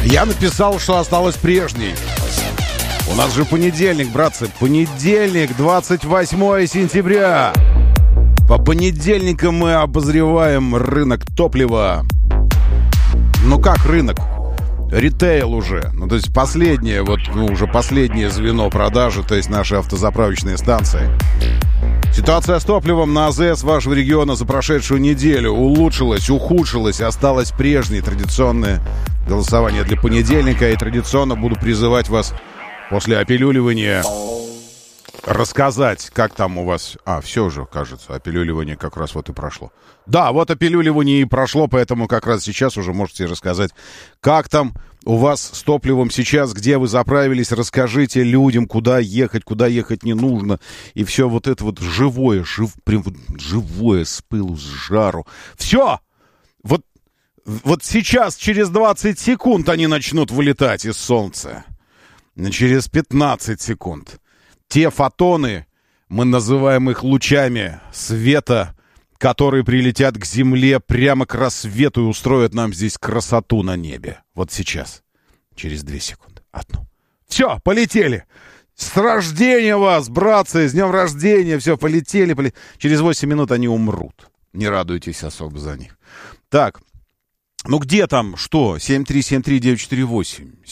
Я написал, что осталось прежней. У нас же понедельник, братцы. Понедельник, 28 сентября. По понедельникам мы обозреваем рынок топлива. Ну как рынок? Ритейл уже. Ну то есть последнее, уже последнее звено продажи, то есть наши автозаправочные станции. Ситуация с топливом на АЗС вашего региона за прошедшую неделю улучшилась, ухудшилась, осталась прежней. Традиционное голосование для понедельника. И традиционно буду призывать вас после опилюливания рассказать, как там у вас... все же, кажется, опилюливание как раз вот и прошло. Да, вот опилюливание и прошло, поэтому как раз сейчас уже можете рассказать, как там у вас с топливом сейчас, где вы заправились, расскажите людям, куда ехать не нужно. И все вот это вот живое, прям живое, с пылу, с жару. Все! Вот сейчас, через 20 секунд они начнут вылетать из солнца. Через 15 секунд. Те фотоны, мы называем их лучами света, которые прилетят к Земле прямо к рассвету и устроят нам здесь красоту на небе. Вот сейчас. Через 2 секунды. Одну. Все, полетели. С рождения вас, братцы, с днем рождения. Все, полетели. Через 8 минут они умрут. Не радуйтесь особо за них. Так. Ну где там, что? 7373948.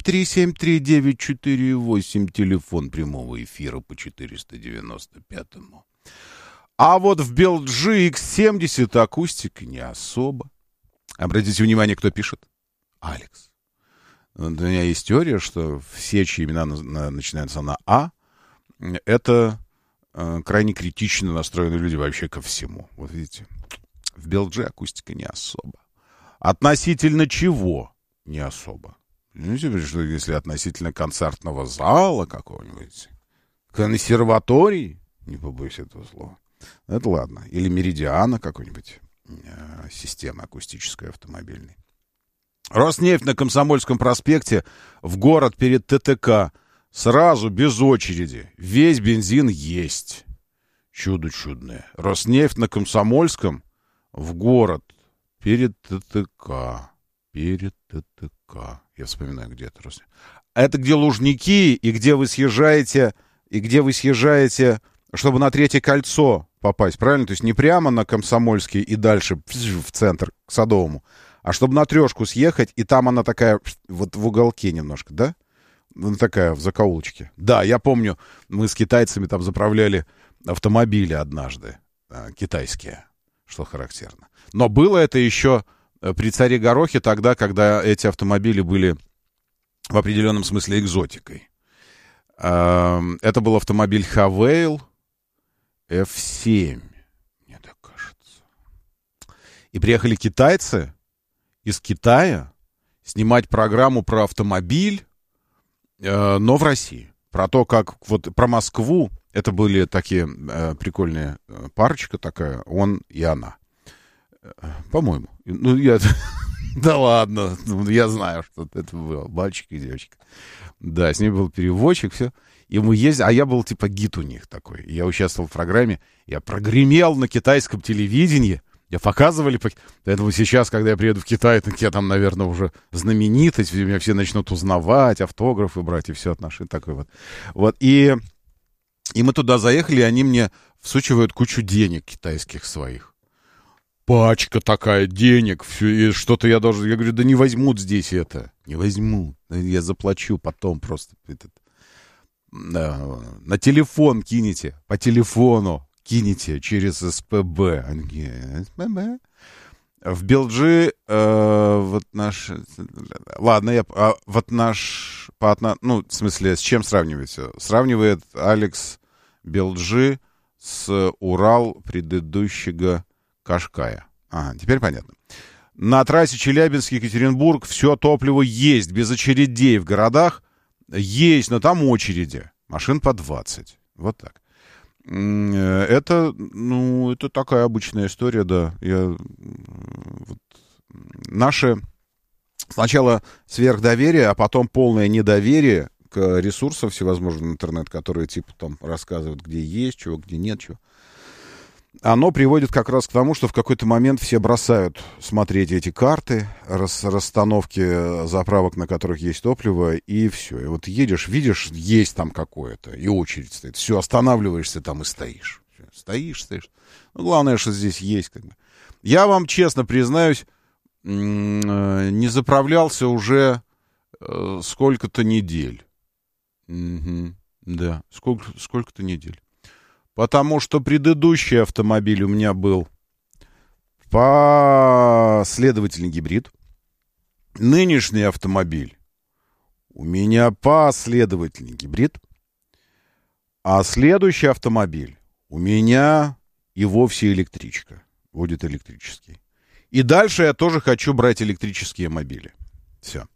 7373948. Телефон прямого эфира по 495-му. А вот в Белджи X70 акустика не особо. Обратите внимание, кто пишет. Алекс. Вот у меня есть теория, что все, чьи имена начинаются на А, это крайне критично настроенные люди вообще ко всему. Вот видите, в Белджи акустика не особо. Относительно чего? Не особо. Что если относительно концертного зала какого-нибудь, консерватории, не побоюсь этого слова, это ладно. Или меридиана какой-нибудь, системы акустической автомобильной. Роснефть на Комсомольском проспекте в город перед ТТК. Сразу, без очереди. Весь бензин есть. Чудо чудное. Роснефть на Комсомольском в город перед ТТК. Перед ТТК. Я вспоминаю, где это Роснефть. Это где Лужники, и где вы съезжаете, чтобы на Третье кольцо попасть, правильно? То есть не прямо на Комсомольский и дальше в центр, к Садовому, а чтобы на Трешку съехать, и там она такая вот в уголке немножко, да? Она такая в закоулочке. Да, я помню, мы с китайцами там заправляли автомобили однажды, китайские, что характерно. Но было это еще при царе Горохе тогда, когда эти автомобили были в определенном смысле экзотикой. Это был автомобиль Хавейл F7, мне так кажется. И приехали китайцы из Китая снимать программу про автомобиль, но в России. Про то, как вот про Москву. Это были такие прикольные парочка такая, он и она. По-моему. Ну, я... Да ладно, я знаю, что это был мальчик и девочка. Да, с ним был переводчик, все. И мы ездили, а я был типа гид у них такой. Я участвовал в программе, я прогремел на китайском телевидении, я показывали, поэтому сейчас, когда я приеду в Китай, так я там, наверное, уже знаменитость, меня все начнут узнавать, автографы брать и все отношения, такой вот. Вот, и мы туда заехали, и они мне всучивают кучу денег китайских своих. Пачка такая денег, все, и что-то я должен... Я говорю, да не возьмут здесь это. Не возьмут. Я заплачу потом просто. На телефон кинете. По телефону кинете через СПБ. СПБ? В Белджи вот наш... Ладно, вот наш... Ну, в смысле, с чем сравниваете? Сравнивает Алекс Белджи с Урал предыдущего Кашкая. Ага, теперь понятно. На трассе Челябинск-Екатеринбург все топливо есть, без очередей в городах. Есть, но там очереди. Машин по 20. Вот так. Это такая обычная история, да. Наше сначала сверхдоверие, а потом полное недоверие к ресурсам всевозможным интернет, которые типа там рассказывают, где есть чего, где нет чего. оно приводит как раз к тому, что в какой-то момент все бросают смотреть эти карты, расстановки заправок, на которых есть топливо, и все. И вот едешь, видишь, есть там какое-то, и очередь стоит. Все, останавливаешься там и стоишь. Стоишь. Ну, главное, что здесь есть. Как бы. Я вам честно признаюсь, не заправлялся уже сколько-то недель. Да, сколько-то недель. Потому что предыдущий автомобиль у меня был последовательный гибрид. Нынешний автомобиль у меня последовательный гибрид. А следующий автомобиль у меня и вовсе электричка. Будет электрический. И дальше я тоже хочу брать электрические мобили. Все.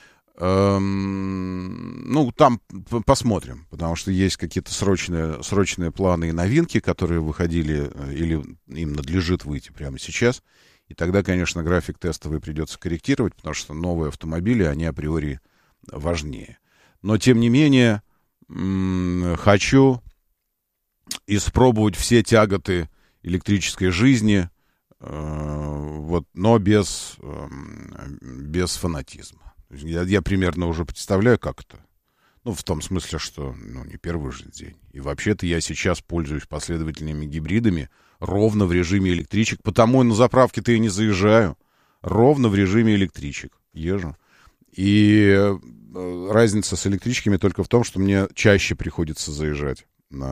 Ну, там посмотрим, потому что есть какие-то срочные планы и новинки, которые выходили или им надлежит выйти прямо сейчас. И тогда, конечно, график тестовый придется корректировать, потому что новые автомобили, они априори важнее. Но, тем не менее, хочу испробовать все тяготы электрической жизни, вот, но без фанатизма. Я примерно уже представляю, как это. Ну, в том смысле, что не первый же день. И вообще-то я сейчас пользуюсь последовательными гибридами ровно в режиме электричек. Потому и на заправке-то и не заезжаю. Ровно в режиме электричек езжу. И разница с электричками только в том, что мне чаще приходится заезжать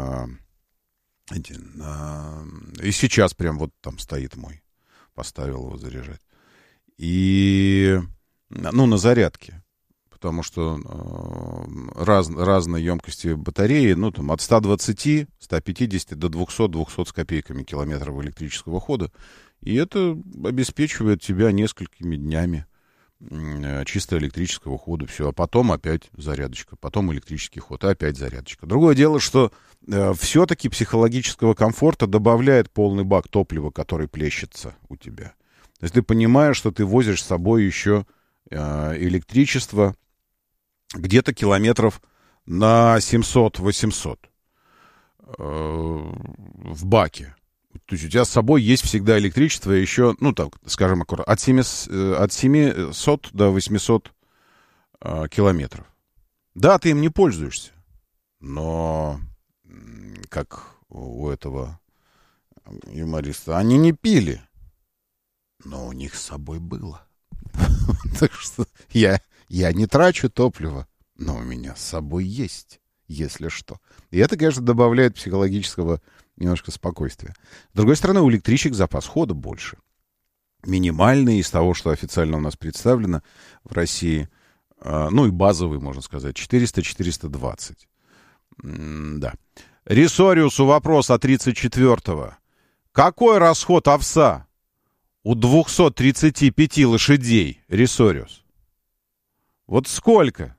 и сейчас прям вот там стоит мой. Поставил его заряжать. И... на зарядке, потому что разные емкости батареи, там от 120, 150 до 200 с копейками километров электрического хода, и это обеспечивает тебя несколькими днями чисто электрического хода, все, а потом опять зарядочка, потом электрический ход, а опять зарядочка. Другое дело, что все-таки психологического комфорта добавляет полный бак топлива, который плещется у тебя. То есть ты понимаешь, что ты возишь с собой еще электричество где-то километров на 700-800 в баке. То есть у тебя с собой есть всегда электричество еще, так, скажем аккуратно, от 700 до 800 километров. Да, ты им не пользуешься, но как у этого юмориста, они не пили, но у них с собой было. Так что я не трачу топливо, но у меня с собой есть, если что. И это, конечно, добавляет психологического немножко спокойствия. С другой стороны, у электричек запас хода больше. Минимальный из того, что официально у нас представлено в России, и базовый, можно сказать, 400-420. Да. Ресориусу вопрос от 34-го. Какой расход овса у 235 лошадей, Ресориус? Вот сколько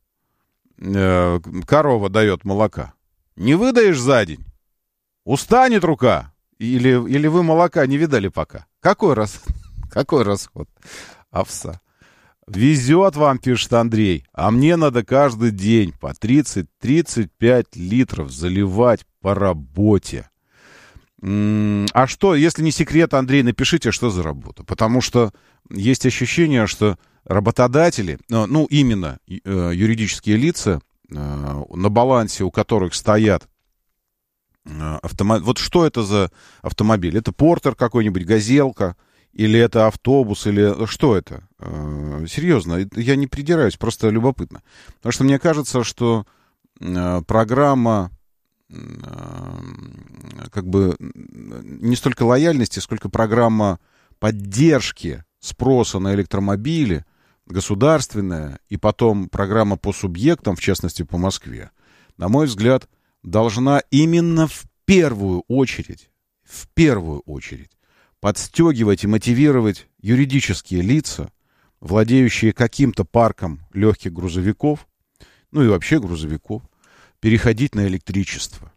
корова дает молока? Не выдаешь за день? Устанет рука? Или вы молока не видали пока? Какой расход овса? Везет вам, пишет Андрей, а мне надо каждый день по 30-35 литров заливать по работе. А что, если не секрет, Андрей, напишите, что за работа. Потому что есть ощущение, что работодатели, именно юридические лица, на балансе у которых стоят автомобили. Вот что это за автомобиль? Это Портер какой-нибудь, Газелка, или это автобус, или что это? Серьезно, я не придираюсь, просто любопытно. Потому что мне кажется, что программа не столько лояльности, сколько программа поддержки спроса на электромобили, государственная, и потом программа по субъектам, в частности, по Москве, на мой взгляд, должна именно в первую очередь подстегивать и мотивировать юридические лица, владеющие каким-то парком легких грузовиков, и вообще грузовиков, переходить на электричество.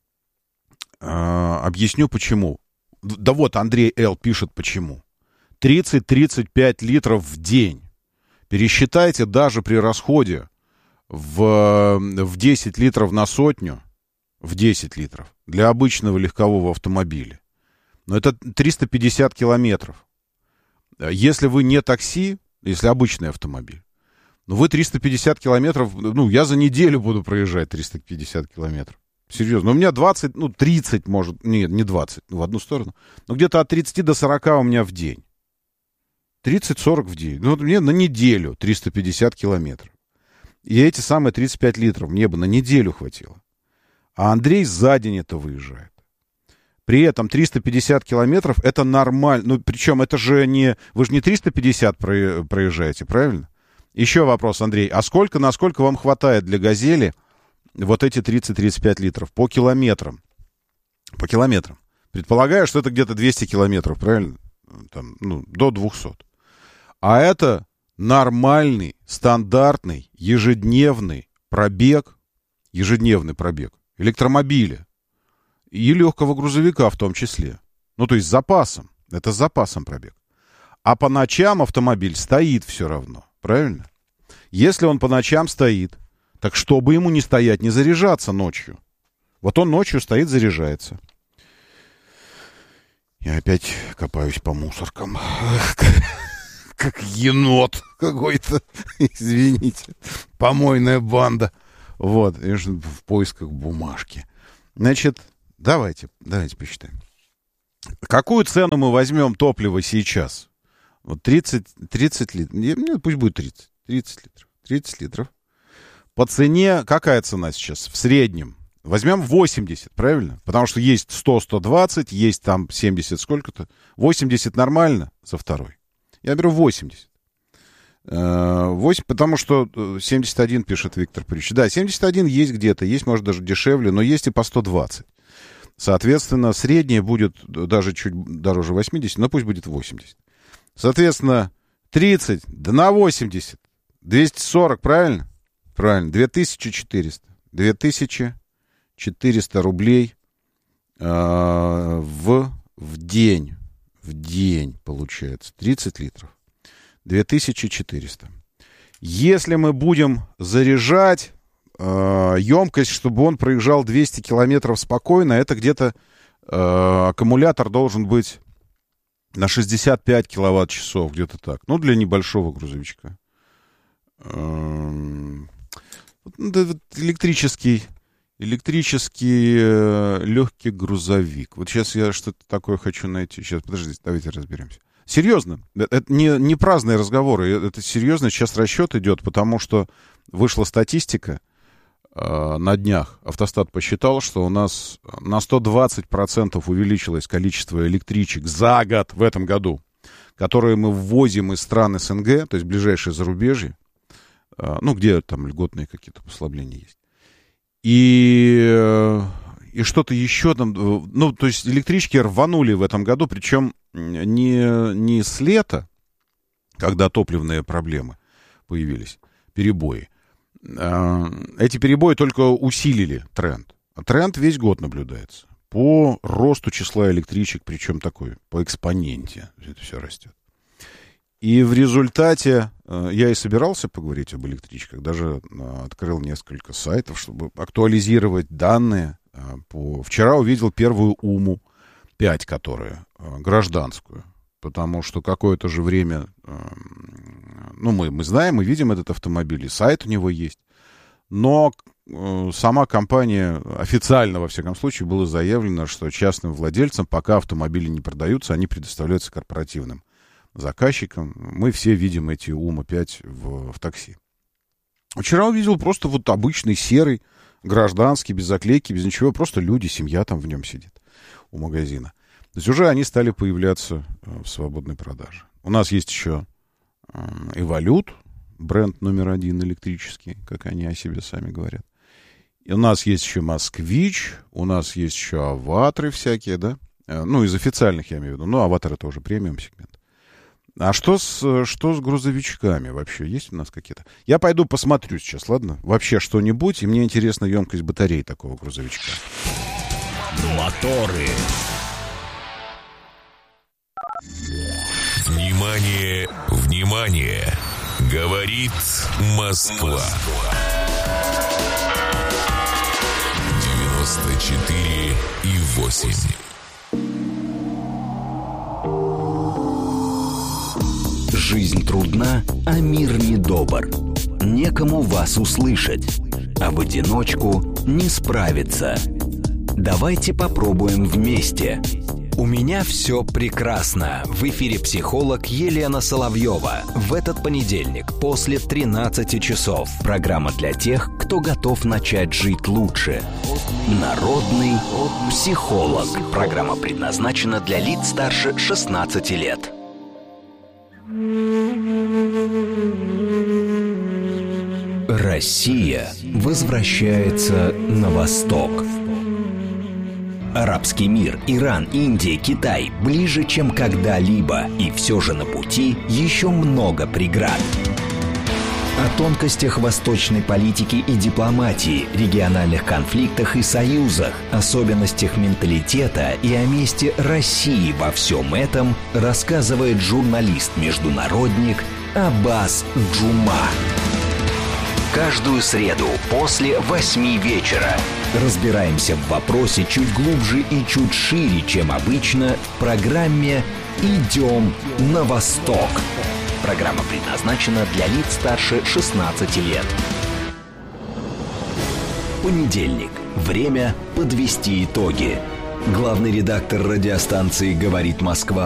Объясню почему. Да вот Андрей Л. пишет почему. 30-35 литров в день. Пересчитайте даже при расходе в 10 литров на сотню, в 10 литров, для обычного легкового автомобиля. Но это 350 километров. Если вы не такси, если обычный автомобиль, ну, вы 350 километров, ну, я за неделю буду проезжать 350 километров. Серьезно. У меня 20, ну, 30, может, нет, не 20, в одну сторону. Но где-то от 30 до 40 у меня в день. 30-40 в день. Ну, вот мне на неделю 350 километров. И эти самые 35 литров мне бы на неделю хватило. А Андрей за день это выезжает. При этом 350 километров это нормально. Ну, причем это же не... Вы же не 350 проезжаете, правильно? Еще вопрос, Андрей. А насколько вам хватает для «Газели» вот эти 30-35 литров? По километрам. По километрам. Предполагаю, что это где-то 200 километров, правильно? Там, ну, до 200. А это нормальный, стандартный, ежедневный пробег электромобиля. И легкого грузовика в том числе. Ну, то есть с запасом. Это с запасом пробег. А по ночам автомобиль стоит все равно. Правильно? Если он по ночам стоит, так чтобы ему не стоять, не заряжаться ночью. Вот он ночью стоит, заряжается. Я опять копаюсь по мусоркам. Как енот какой-то. Извините. Помойная банда. Вот. В поисках бумажки. Значит, давайте посчитаем. Какую цену мы возьмем топлива сейчас? Вот 30 литров. Нет, пусть будет 30 литров. 30 литров. По цене, какая цена сейчас? В среднем. Возьмем 80, правильно? Потому что есть 100-120, есть там 70 сколько-то. 80 нормально за второй. Я беру 80. 8, потому что 71 пишет Виктор Парич. Да, 71 есть где-то, есть, может, даже дешевле, но есть и по 120. Соответственно, среднее будет даже чуть дороже 80, но пусть будет 80. Соответственно, 30, да на 80. 240, правильно? Правильно. 2400. 2400 рублей в день. В день получается. 30 литров. 2400. Если мы будем заряжать емкость, чтобы он проезжал 200 километров спокойно, это где-то аккумулятор должен быть на 65 киловатт-часов, где-то так. Ну, для небольшого грузовичка. Электрический легкий грузовик. Вот сейчас я что-то такое хочу найти. Сейчас, подождите, давайте разберемся. Серьезно, это не праздные разговоры, это серьезно сейчас расчет идет, потому что вышла статистика на днях. Автостат посчитал, что у нас на 120% увеличилось количество электричек за год в этом году, которые мы ввозим из стран СНГ, то есть ближайшее зарубежье, ну, где там льготные какие-то послабления есть. И что-то еще там, ну, то есть электрички рванули в этом году, причем не с лета, когда топливные проблемы появились, перебои. Эти перебои только усилили тренд. А тренд весь год наблюдается. По росту числа электричек, причем такой, по экспоненте это все растет. И в результате я и собирался поговорить об электричках, даже открыл несколько сайтов, чтобы актуализировать данные. Вчера увидел первую УМУ-5, которую гражданскую, потому что какое-то же время, ну, мы знаем, мы видим этот автомобиль, и сайт у него есть, но сама компания, официально, во всяком случае, было заявлено, что частным владельцам, пока автомобили не продаются, они предоставляются корпоративным заказчикам. Мы все видим эти УМА-5 в такси. Вчера увидел просто вот обычный серый, гражданский, без заклейки, без ничего, просто люди, семья там в нем сидит у магазина. То есть уже они стали появляться в свободной продаже. У нас есть еще Эволют, бренд номер 1 электрический, как они о себе сами говорят. И у нас есть еще Москвич, у нас есть еще Аватры всякие, да? Ну, из официальных я имею в виду. Ну, Аватар — это уже премиум сегмент. А что с грузовичками вообще? Есть у нас какие-то? Я пойду посмотрю сейчас, ладно? Вообще что-нибудь, и мне интересна емкость батареи такого грузовичка. Моторы. Внимание, внимание! Говорит Москва. 94,8. Жизнь трудна, а мир недобр. Некому вас услышать, а в одиночку не справиться. Давайте попробуем вместе. У меня все прекрасно. В эфире психолог Елена Соловьева. В этот понедельник после 13 часов. Программа для тех, кто готов начать жить лучше. Народный психолог. Программа предназначена для лиц старше 16 лет. Россия возвращается на восток. Арабский мир, Иран, Индия, Китай ближе, чем когда-либо, и все же на пути еще много преград. О тонкостях восточной политики и дипломатии, региональных конфликтах и союзах, особенностях менталитета и о месте России во всем этом рассказывает журналист-международник Аббас Джума. Каждую среду после 8 вечера разбираемся в вопросе чуть глубже и чуть шире, чем обычно, в программе «Идем на восток». Программа предназначена для лиц старше 16 лет. Понедельник. Время подвести итоги. Главный редактор радиостанции «Говорит Москва»